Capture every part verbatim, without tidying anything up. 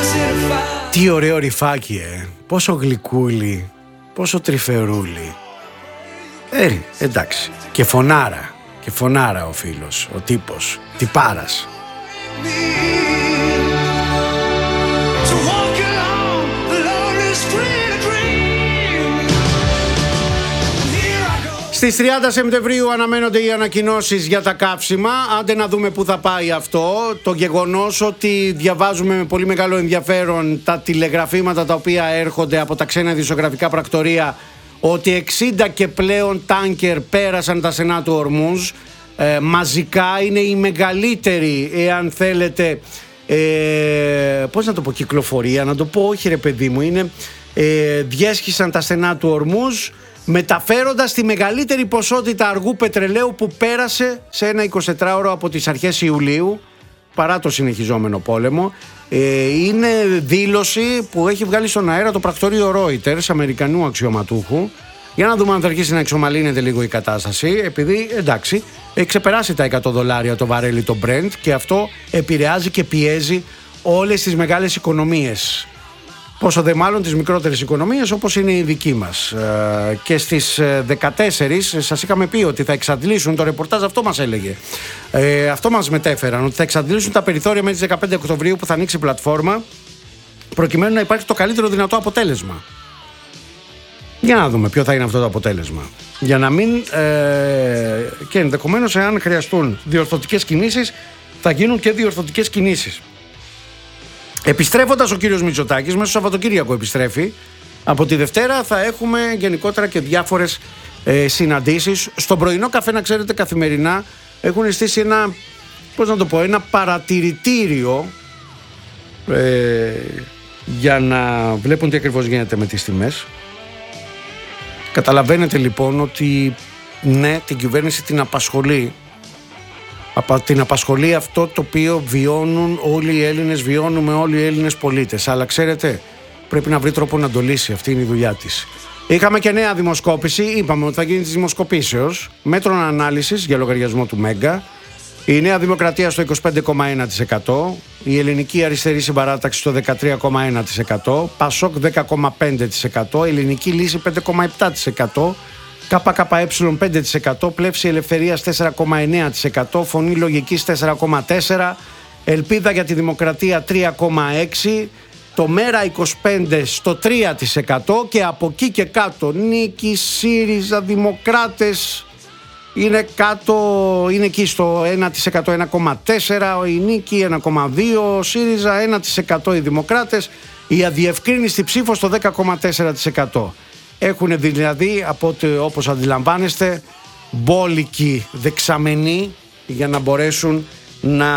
Τι ωραίο ρυφάκι, ε. Πόσο γλυκούλι, πόσο τρυφερούλι. Ε, εντάξει. Και φωνάρα, και φωνάρα ο φίλος, ο τύπος, τυπάρας. Στις τριάντα Σεπτεμβρίου αναμένονται οι ανακοινώσεις για τα καύσιμα. Άντε να δούμε πού θα πάει αυτό. Το γεγονός ότι διαβάζουμε με πολύ μεγάλο ενδιαφέρον τα τηλεγραφήματα τα οποία έρχονται από τα ξένα ειδησιογραφικά πρακτορεία ότι εξήντα και πλέον τάνκερ πέρασαν τα στενά του Ορμούζ. Ε, μαζικά είναι η μεγαλύτερη, εάν θέλετε, ε, πώς να το πω, κυκλοφορία, να το πω, όχι ρε παιδί μου, είναι ε, διέσχισαν τα στενά του Ορμούζ, μεταφέροντας τη μεγαλύτερη ποσότητα αργού πετρελαίου που πέρασε σε ένα εικοσιτετράωρο από τις αρχές Ιουλίου, παρά το συνεχιζόμενο πόλεμο. Ε, είναι δήλωση που έχει βγάλει στον αέρα το πρακτορείο Reuters, Αμερικανού αξιωματούχου. Για να δούμε αν θα αρχίσει να εξομαλύνεται λίγο η κατάσταση, επειδή εντάξει, έχει ξεπεράσει τα εκατό δολάρια το βαρέλι το Brent και αυτό επηρεάζει και πιέζει όλες τις μεγάλες οικονομίες. Πόσο δε μάλλον τις μικρότερες οικονομίες όπως είναι η δική μας. Ε, και στις δεκατέσσερις σας είχαμε πει ότι θα εξαντλήσουν, το ρεπορτάζ αυτό μας έλεγε. Ε, αυτό μας μετέφεραν, ότι θα εξαντλήσουν τα περιθώρια μέχρι τις δεκαπέντε Οκτωβρίου που θα ανοίξει η πλατφόρμα, προκειμένου να υπάρχει το καλύτερο δυνατό αποτέλεσμα. Για να δούμε ποιο θα είναι αυτό το αποτέλεσμα. Για να μην. Ε, και ενδεχομένως, εάν χρειαστούν διορθωτικές κινήσεις, θα γίνουν και διορθωτικές κινήσεις. Επιστρέφοντας ο κύριος Μητσοτάκης, μέσα στο Σαββατοκύριακο επιστρέφει. Από τη Δευτέρα θα έχουμε γενικότερα και διάφορες ε, συναντήσεις. Στον πρωινό καφέ, να ξέρετε, καθημερινά έχουν στήσει ένα, πώς να το πω, ένα παρατηρητήριο ε, για να βλέπουν τι ακριβώς γίνεται με τις τιμές. Καταλαβαίνετε λοιπόν ότι ναι, την κυβέρνηση την απασχολεί. Από την απασχολεί αυτό το οποίο βιώνουν όλοι οι Έλληνες, βιώνουμε όλοι οι Έλληνες πολίτες. Αλλά ξέρετε, πρέπει να βρει τρόπο να το λύσει. Αυτή είναι η δουλειά της. Είχαμε και νέα δημοσκόπηση. Είπαμε ότι θα γίνει της δημοσκοπήσεως μέτρων ανάλυσης για λογαριασμό του Μέγκα. Η Νέα Δημοκρατία στο είκοσι πέντε κόμμα ένα τοις εκατό. Η Ελληνική Αριστερή Συμπαράταξη στο δεκατρία κόμμα ένα τοις εκατό. Πασόκ δέκα κόμμα πέντε τοις εκατό. Ελληνική Λύση πέντε κόμμα επτά τοις εκατό. ΚΚΕ πέντε τοις εκατό, Πλεύση Ελευθερίας τέσσερα κόμμα εννέα τοις εκατό, Φωνή Λογικής τέσσερα κόμμα τέσσερα τοις εκατό, Ελπίδα για τη Δημοκρατία τρία κόμμα έξι τοις εκατό, το Μέρα είκοσι πέντε στο τρία τοις εκατό και από εκεί και κάτω Νίκη, ΣΥΡΙΖΑ, Δημοκράτες είναι κάτω, είναι εκεί στο ένα τοις εκατό, ένα κόμμα τέσσερα τοις εκατό, η Νίκη ένα κόμμα δύο τοις εκατό, ΣΥΡΙΖΑ ένα τοις εκατό, οι Δημοκράτες, η αδιευκρίνηστη ψήφο στο δέκα κόμμα τέσσερα τοις εκατό. Έχουν δηλαδή, από όπως αντιλαμβάνεστε, μπόλικοι δεξαμενοί για να μπορέσουν να,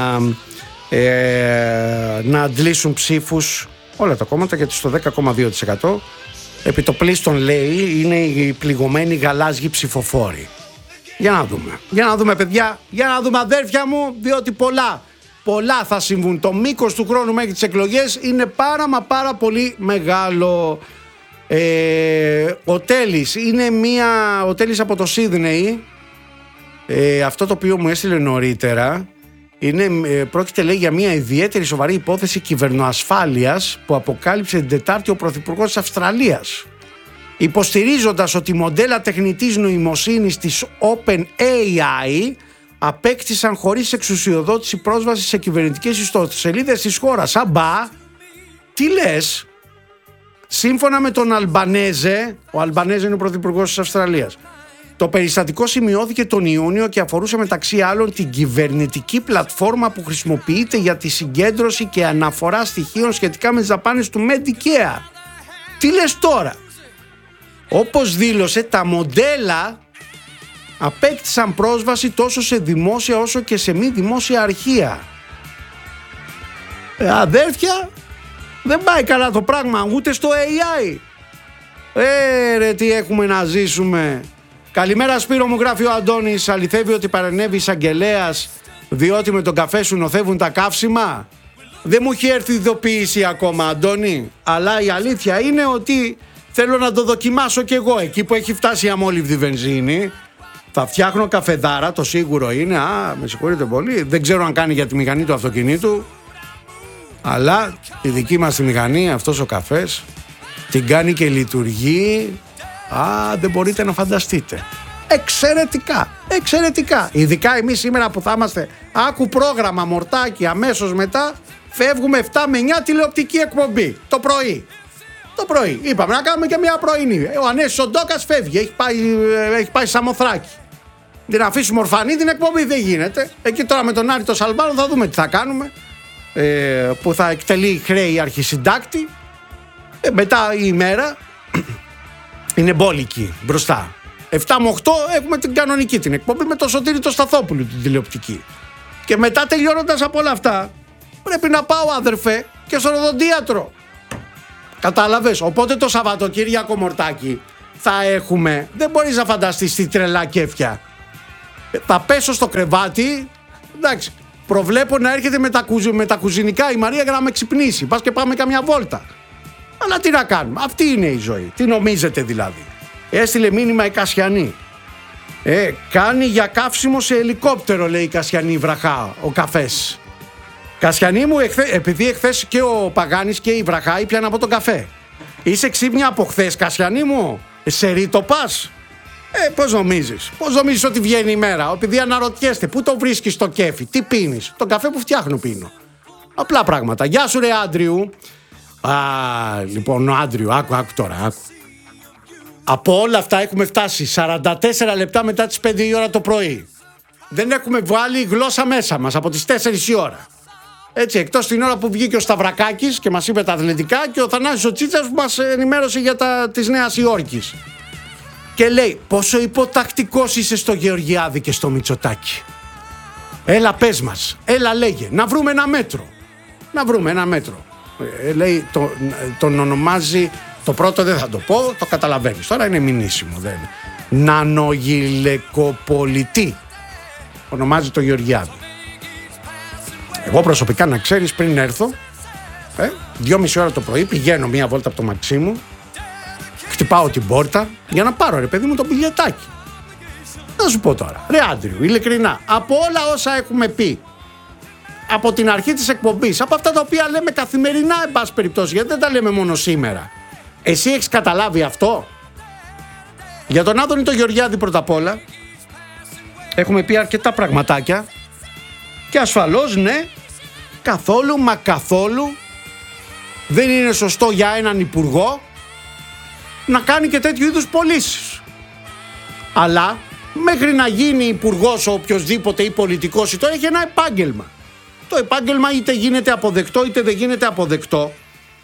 ε, να αντλήσουν ψήφους όλα τα κόμματα, γιατί στο δέκα κόμμα δύο τοις εκατό επί το πλείστον λέει είναι οι πληγωμένοι γαλάζιοι ψηφοφόροι. Για να δούμε, για να δούμε παιδιά, για να δούμε αδέρφια μου, διότι πολλά, πολλά θα συμβούν. Το μήκος του χρόνου μέχρι τις εκλογές είναι πάρα μα πάρα πολύ μεγάλο. Ε, ο Τέλης είναι μία, ο Τέλης από το Σίδνεϊ, ε, αυτό το οποίο μου έστειλε νωρίτερα είναι, ε, πρόκειται λέει για μία ιδιαίτερη σοβαρή υπόθεση κυβερνοασφάλειας που αποκάλυψε την Τετάρτη ο Πρωθυπουργός της Αυστραλίας, υποστηρίζοντας ότι μοντέλα τεχνητής νοημοσύνης της OpenAI απέκτησαν χωρίς εξουσιοδότηση πρόσβαση σε κυβερνητικές ιστοσελίδες της χώρας. Αμπά, τι λες? Σύμφωνα με τον Αλμπανέζε, ο Αλμπανέζε είναι ο πρωθυπουργός της Αυστραλίας, το περιστατικό σημειώθηκε τον Ιούνιο και αφορούσε μεταξύ άλλων την κυβερνητική πλατφόρμα που χρησιμοποιείται για τη συγκέντρωση και αναφορά στοιχείων σχετικά με τις δαπάνες του Medicare. Τι λες τώρα? Όπως δήλωσε, τα μοντέλα απέκτησαν πρόσβαση τόσο σε δημόσια όσο και σε μη δημόσια αρχεία. Ε, αδέρφια, δεν πάει καλά το πράγμα ούτε στο έι άι. Ε, ρε, τι έχουμε να ζήσουμε. Καλημέρα Σπύρο μου, γράφει ο Αντώνης. Αληθεύει ότι παρενέβη εισαγγελέας διότι με τον καφέ σου νοθεύουν τα καύσιμα? Δεν μου έχει έρθει ειδοποίηση ακόμα, Αντώνη, αλλά η αλήθεια είναι ότι θέλω να το δοκιμάσω κι εγώ. Εκεί που έχει φτάσει η αμόλυβδη βενζίνη θα φτιάχνω καφεδάρα, το σίγουρο είναι. Α, με συγχωρείτε πολύ, δεν ξέρω αν κάνει για τη μηχανή του αυτοκινήτου. Αλλά η δική μας τη μηχανή, αυτός ο καφές, την κάνει και λειτουργεί. Α, δεν μπορείτε να φανταστείτε. Εξαιρετικά, εξαιρετικά. Ειδικά εμείς σήμερα που θα είμαστε, άκου πρόγραμμα μορτάκι, αμέσως μετά φεύγουμε επτά με εννιά τηλεοπτική εκπομπή το πρωί. Το πρωί. Είπαμε να κάνουμε και μια πρωινή. Ο Ανέσης ο Ντόκας φεύγει, έχει πάει, έχει πάει Σαμοθράκη. Την αφήσουμε ορφανή την εκπομπή, δεν γίνεται. Εκεί τώρα με τον Άρη το Σαλβάνο θα δούμε τι θα κάνουμε. Ε, που θα εκτελεί χρέη αρχισυντάκτη. Ε, μετά η ημέρα είναι μπόλικη μπροστά. επτά με οκτώ έχουμε την κανονική την εκπομπή με το Σωτήρη το Σταθόπουλο την τηλεοπτική. Και μετά τελειώνοντας από όλα αυτά πρέπει να πάω αδερφέ και στον οδοντίατρο. Κατάλαβες, οπότε το Σαββατοκύριακο μορτάκι θα έχουμε, δεν μπορείς να φανταστείς τι τρελά κέφια. Θα πέσω στο κρεβάτι, εντάξει, προβλέπω να έρχεται με τα, κουζ, με τα κουζινικά η Μαρία για να με ξυπνήσει. Πας και πάμε καμιά βόλτα. Αλλά τι να κάνουμε, αυτή είναι η ζωή. Τι νομίζετε δηλαδή. Έστειλε μήνυμα η Κασιανή. Ε, κάνει για καύσιμο σε ελικόπτερο, λέει η Κασιανή Βραχά, ο καφές. Κασιανή μου, εχθέ, επειδή εχθές και ο Παγάνης και η Βραχά ήπιαν από τον καφέ. Είσαι ξύπνια από χθες, Κασιανή μου, σε ρίτο πας. Ε, πώς νομίζεις, πώς νομίζεις ότι βγαίνει η μέρα, επειδή αναρωτιέστε, πού το βρίσκεις το κέφι, τι πίνεις, τον καφέ που φτιάχνω πίνω. Απλά πράγματα. Γεια σου ρε Άντριου. Α, λοιπόν, ο Άντριου, άκου, άκου τώρα, άκου. Από όλα αυτά έχουμε φτάσει σαράντα τέσσερα λεπτά μετά τις πέντε η ώρα το πρωί. Δεν έχουμε βάλει γλώσσα μέσα μας από τις τέσσερις η ώρα. Έτσι, εκτός την ώρα που βγήκε ο Σταυρακάκης και μας είπε τα αθλητικά και ο Θανάσης ο Τσίτσας που μας ενημέρωσε για τα της Νέας Υόρκης. Και λέει, πόσο υποτακτικός είσαι στο Γεωργιάδη και στο Μητσοτάκη. Έλα πες μας, έλα λέγε, να βρούμε ένα μέτρο. Να βρούμε ένα μέτρο. Ε, λέει, το, τον ονομάζει, το πρώτο δεν θα το πω, το καταλαβαίνεις. Τώρα είναι μηνύσιμο, δεν είναι. Νανογυλεκοπολιτή. Ονομάζει το Γεωργιάδη. Εγώ προσωπικά, να ξέρεις, πριν έρθω, ε, δυόμιση ώρα το πρωί πηγαίνω μία βόλτα από το μαξί μου, χτυπάω την πόρτα για να πάρω ρε παιδί μου το πιλιετάκι. Να σου πω τώρα, ρε Άντριου, ειλικρινά, από όλα όσα έχουμε πει από την αρχή της εκπομπής, από αυτά τα οποία λέμε καθημερινά εν πάση περιπτώσει, γιατί δεν τα λέμε μόνο σήμερα, εσύ έχεις καταλάβει αυτό? Για τον Άδωνη το Γεωργιάδη πρώτα απ' όλα έχουμε πει αρκετά πραγματάκια και ασφαλώς ναι, καθόλου μα καθόλου δεν είναι σωστό για έναν υπουργό να κάνει και τέτοιου είδους πωλήσεις. Αλλά μέχρι να γίνει υπουργός ο οποιοσδήποτε ή πολιτικός ή το έχει ένα επάγγελμα. Το επάγγελμα είτε γίνεται αποδεκτό είτε δεν γίνεται αποδεκτό.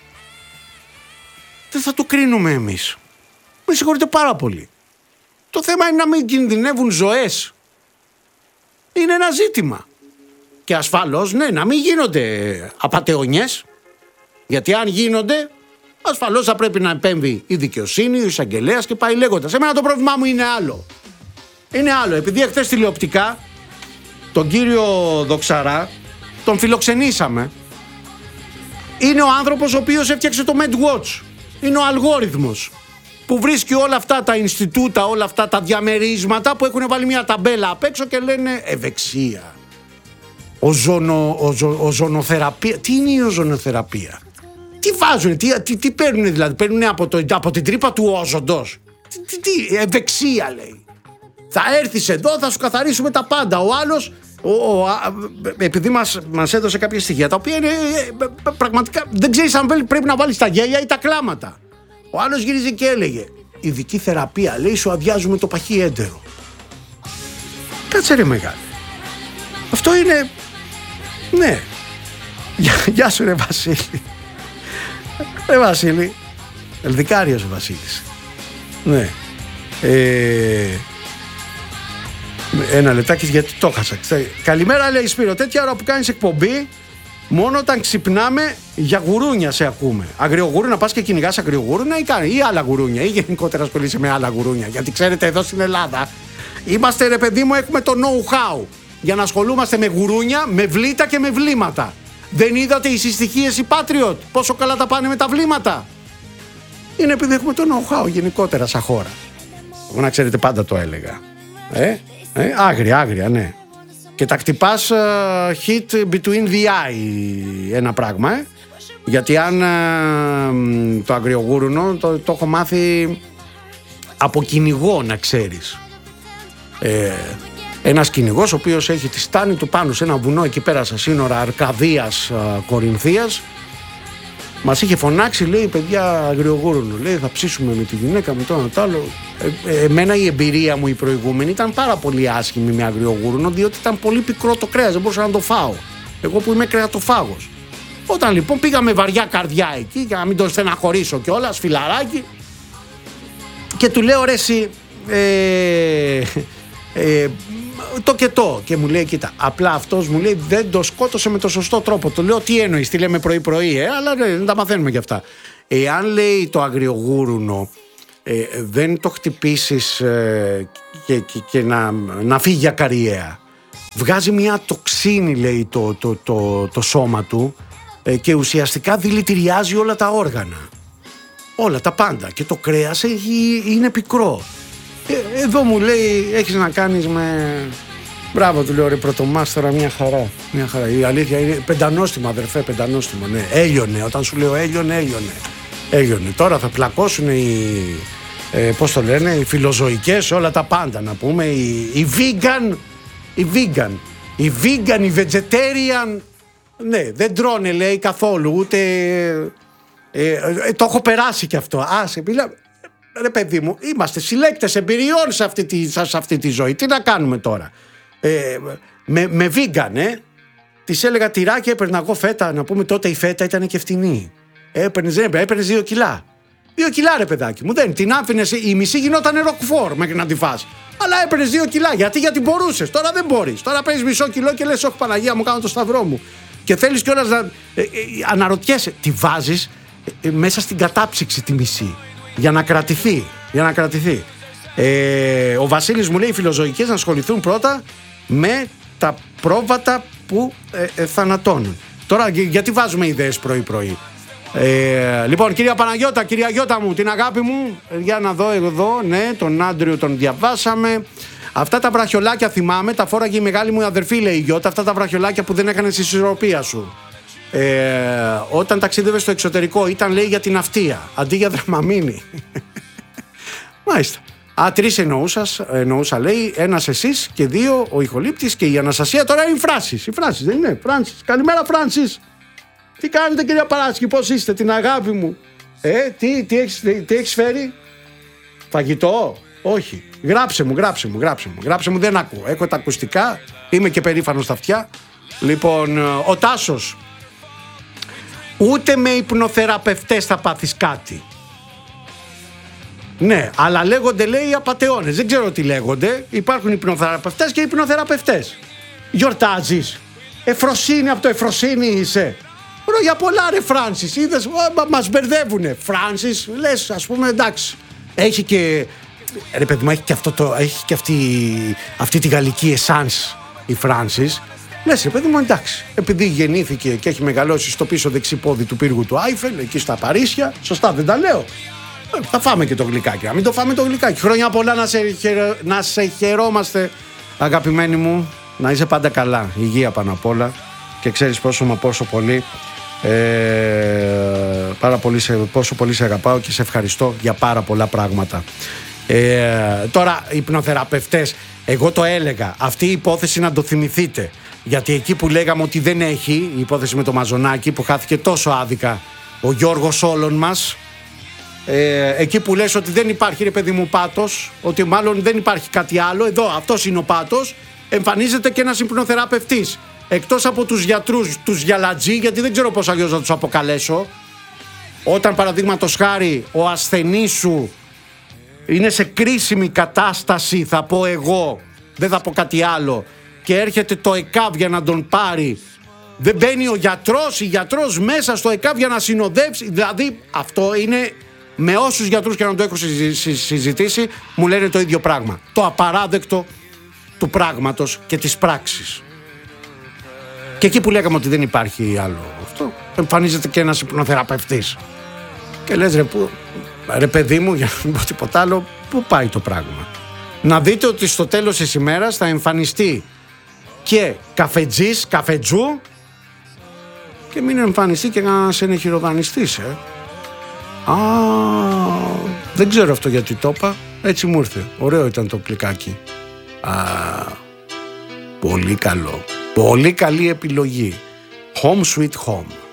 Δεν θα το κρίνουμε εμείς. Με συγχωρείτε πάρα πολύ. Το θέμα είναι να μην κινδυνεύουν ζωές. Είναι ένα ζήτημα. Και ασφαλώς ναι, να μην γίνονται απατεωνιές. Γιατί αν γίνονται, ασφαλώς θα πρέπει να επέμβει η δικαιοσύνη, ο εισαγγελέας και πάει λέγοντας. Εμένα το πρόβλημά μου είναι άλλο. Είναι άλλο. Επειδή εχθές τηλεοπτικά τον κύριο Δοξαρά τον φιλοξενήσαμε. Είναι ο άνθρωπος ο οποίος έφτιαξε το MedWatch. Είναι ο αλγόριθμος που βρίσκει όλα αυτά τα Ινστιτούτα, όλα αυτά τα διαμερίσματα που έχουν βάλει μια ταμπέλα απ' έξω και λένε ευεξία. Οζωνο, οζο, οζονοθεραπεία. Τι είναι η οζονοθεραπεία? Τι βάζουν, τι, τι, τι παίρνουν δηλαδή? Παίρνουν από, το, από την τρύπα του όζοντος. Τι, τι, τι, ευεξία λέει. Θα έρθεις εδώ, θα σου καθαρίσουμε τα πάντα. Ο άλλος, ο, ο, α, επειδή μας, μας έδωσε κάποια στοιχεία τα οποία είναι ε, πραγματικά δεν ξέρεις αν πρέπει να βάλεις τα γέλια ή τα κλάματα. Ο άλλος γύριζε και έλεγε ειδική θεραπεία, λέει, σου αδειάζουμε το παχύ έντερο. Κάτσε ρε μεγάλη. Αυτό είναι, ναι. Γεια, γεια σου ρε Βασίλη. Ρε Βασίλη, Ελδικάριος ο Βασίλης. Ναι. Ε, ένα λεπτάκι γιατί το χάσα. Καλημέρα λέει Σπύρο, τέτοια ώρα που κάνεις εκπομπή, μόνο όταν ξυπνάμε για γουρούνια σε ακούμε. Αγριογούρουνα, πας και κυνηγάς αγριογούρουνα ή, κάνει, ή άλλα γουρούνια ή γενικότερα ασχολείσαι με άλλα γουρούνια? Γιατί ξέρετε εδώ στην Ελλάδα είμαστε ρε παιδί μου, έχουμε το know-how για να ασχολούμαστε με γουρούνια, με βλήτα και με βλήματα. Δεν είδατε οι συστοιχίες οι Patriot πόσο καλά τα πάνε με τα βλήματα? Είναι επειδή έχουμε το know-how γενικότερα σαν χώρα. Εγώ να ξέρετε πάντα το έλεγα. Ε, ε, άγρια, άγρια, ναι. Και τα χτυπάς uh, hit between the eye, ένα πράγμα, ε. Γιατί αν uh, το αγριογούρουνο το, το έχω μάθει από κυνηγό, να ξέρεις. Ε, ένας κυνηγός ο οποίος έχει τη στάνη του πάνω σε ένα βουνό εκεί πέρα στα σύνορα Αρκαδίας uh, Κορινθίας. Μας είχε φωνάξει, λέει, παιδιά, αγριογούρουνο. Λέει, θα ψήσουμε με τη γυναίκα μου, το ένα το άλλο. Ε, ε, εμένα η εμπειρία μου η προηγούμενη ήταν πάρα πολύ άσχημη με αγριογούρουνο, διότι ήταν πολύ πικρό το κρέας, δεν μπορούσα να το φάω. Εγώ που είμαι κρεατοφάγος. Όταν λοιπόν πήγαμε βαριά καρδιά εκεί, για να μην τον στεναχωρήσω κιόλας, φιλαράκι, και του λέω, ρε εσύ, ε, ε, το και το. Και μου λέει, κοίτα, απλά αυτός μου λέει δεν το σκότωσε με το σωστό τρόπο. Το λέω, τι εννοείς, τι λέμε πρωί-πρωί, ε, αλλά δεν τα μαθαίνουμε κι αυτά. Εάν, λέει, το αγριογούρουνο ε, δεν το χτυπήσεις ε, και, και, και να, να φύγει για καριέα, βγάζει μια τοξίνη, λέει, το, το, το, το σώμα του ε, και ουσιαστικά δηλητηριάζει όλα τα όργανα. Όλα τα πάντα. Και το κρέας έχει, είναι πικρό. Ε, εδώ μου λέει, έχεις να κάνεις με... Μπράβο, του λέω, ρε πρωτομάστορα, μια χαρά. Μια χαρά. Η αλήθεια είναι πεντανόστιμο, αδερφέ, πεντανόστιμο. Ναι, έλειωνε. Όταν σου λέω έλειωνε, έλειωνε. Έλειωνε. Τώρα θα πλακώσουν οι, ε, πώς το λένε, οι φιλοζωικές, όλα τα πάντα, να πούμε. Οι, οι vegan, οι vegan, οι vegan, οι vegetarian. Ναι, δεν τρώνε, λέει, καθόλου, ούτε... Ε, ε, το έχω περάσει κι αυτό. Άσε, μιλά... Ρε παιδί μου, είμαστε συλλέκτες εμπειριών σε αυτή τη, σε αυτή τη ζωή. Τι να κάνουμε τώρα. Ε, με, με vegan, ε. Της έλεγα τυράκι, έπαιρνα εγώ φέτα. Να πούμε, τότε η φέτα ήταν και φτηνή. Έπαιρνες, δεν έπαιρνες, έπαιρνες δύο κιλά. Δύο κιλά, ρε παιδάκι μου. Δεν την άφηνες, η μισή γινόταν ροκφόρ μέχρι να τη φας. Αλλά έπαιρνες δύο κιλά. Γιατί, γιατί μπορούσες. Τώρα δεν μπορείς. Τώρα παίρνεις μισό κιλό και λες, όχι Παναγία μου, κάνω το σταυρό μου. Και θέλεις κιόλας να ε, ε, αναρωτιέσαι, τη βάζεις ε, μέσα στην κατάψυξη τη μισή. Για να κρατηθεί, για να κρατηθεί. Ε, ο Βασίλης μου λέει οι φιλοζωικές να ασχοληθούν πρώτα με τα πρόβατα που ε, ε, θανατώνουν. Τώρα γιατί βάζουμε ιδέες πρωί-πρωί. Ε, λοιπόν, κυρία Παναγιώτα, κυρία Γιώτα μου, την αγάπη μου, για να δω εδώ, ναι, τον Άντριο τον διαβάσαμε. Αυτά τα βραχιολάκια θυμάμαι, τα φόραγε η μεγάλη μου αδερφή, λέει η Γιώτα, αυτά τα βραχιολάκια που δεν έκανες τη ισορροπία σου. Ε, όταν ταξίδευε στο εξωτερικό ήταν, λέει, για την αυτεία αντί για δραμαμίνη. Μάλιστα. Α, τρεις εννοούσας, εννοούσα, λέει, ένας εσείς και δύο ο ηχολήπτης και η Αναστασία. Τώρα είναι η Φράνσις. Η Φράνσις δεν είναι? Φράνσις. Καλημέρα, Φράνσις. Τι κάνετε, κυρία Παράσκη, πώς είστε, την αγάπη μου. Ε, τι, τι, έχεις, τι, τι έχεις φέρει? Φαγητό? Όχι. Γράψε μου, γράψε μου, γράψε μου. Γράψε μου, δεν ακούω. Έχω τα ακουστικά, είμαι και περήφανος στα αυτιά. Λοιπόν, ο Τάσος. Ούτε με υπνοθεραπευτές θα πάθεις κάτι. Ναι, αλλά λέγονται, λέει, απατεώνες. Δεν ξέρω τι λέγονται. Υπάρχουν υπνοθεραπευτές και υπνοθεραπευτές. Γιορτάζεις? Εφροσύνη, από το Εφροσύνη είσαι? Μπρο, για πολλά, ρε Φράνσις. Είδες, μας μπερδεύουνε. Φράνσις, λες, ας πούμε, εντάξει. Έχει και, ρε παιδί μου, έχει και, αυτό το, έχει και αυτή, αυτή τη γαλλική εσάνς η Φράνσις. Λες, ρε παιδί μου, εντάξει, επειδή γεννήθηκε και έχει μεγαλώσει στο πίσω δεξί πόδι του πύργου του Άιφελ, εκεί στα Παρίσια, σωστά δεν τα λέω? Ε, θα φάμε και το γλυκάκι, να μην το φάμε το γλυκάκι. Χρόνια πολλά, να σε, χαιρε... να σε χαιρόμαστε, αγαπημένοι μου, να είσαι πάντα καλά, υγεία πάνω απ' όλα, και ξέρεις πόσο μα πόσο πολύ, ε, πάρα πολύ σε, πόσο πολύ σε αγαπάω και σε ευχαριστώ για πάρα πολλά πράγματα. Ε, τώρα, υπνοθεραπευτές, εγώ το έλεγα, αυτή η υπόθεση να το θυμηθείτε. Γιατί εκεί που λέγαμε ότι δεν έχει, η υπόθεση με το Μαζονάκι που χάθηκε τόσο άδικα ο Γιώργος όλων μας, ε, εκεί που λες ότι δεν υπάρχει, ρε παιδί μου, πάτος, ότι μάλλον δεν υπάρχει κάτι άλλο, εδώ αυτός είναι ο πάτος, εμφανίζεται και ένας υπνοθεραπευτής. Εκτός από τους γιατρούς, τους γιαλατζή, γιατί δεν ξέρω πώς αλλιώς να τους αποκαλέσω, όταν παραδείγματος χάρη ο ασθενής σου είναι σε κρίσιμη κατάσταση, θα πω εγώ, δεν θα πω κάτι άλλο, και έρχεται το ΕΚΑΒ για να τον πάρει, δεν μπαίνει ο γιατρός, η γιατρός μέσα στο ΕΚΑΒ για να συνοδεύσει. Δηλαδή αυτό είναι, με όσους γιατρούς και να το έχω συζητήσει, μου λένε το ίδιο πράγμα. Το απαράδεκτο του πράγματος και της πράξης. Και εκεί που λέγαμε ότι δεν υπάρχει άλλο αυτό, εμφανίζεται και ένας υπνοθεραπευτής. Και λες, ρε, που, ρε παιδί μου, για να πω τίποτα άλλο, πού πάει το πράγμα? Να δείτε ότι στο τέλος της ημέρας θα εμφανιστεί και καφετζής, καφετζού, και μην εμφανιστεί και να σε είναι χειροδανιστής, ε. Α, δεν ξέρω αυτό γιατί το είπα, έτσι μου ήρθε. Ωραίο ήταν το κλικάκι. Α, πολύ καλό. Πολύ καλή επιλογή. Home Sweet Home.